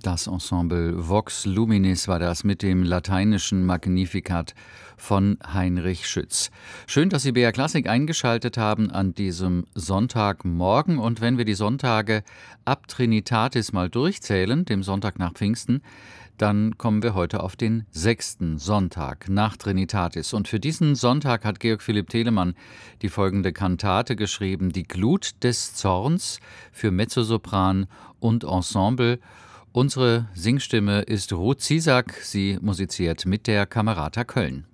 Das Ensemble Vox Luminis war das mit dem lateinischen Magnificat von Heinrich Schütz. Schön, dass Sie BR Klassik eingeschaltet haben an diesem Sonntagmorgen. Und wenn wir die Sonntage ab Trinitatis mal durchzählen, dem Sonntag nach Pfingsten, dann kommen wir heute auf den 6. Sonntag nach Trinitatis. Und für diesen Sonntag hat Georg Philipp Telemann die folgende Kantate geschrieben: Die Glut des Zorns für Mezzosopran und Ensemble. Unsere Singstimme ist Ruth Ziesack. Sie musiziert mit der Camerata Köln.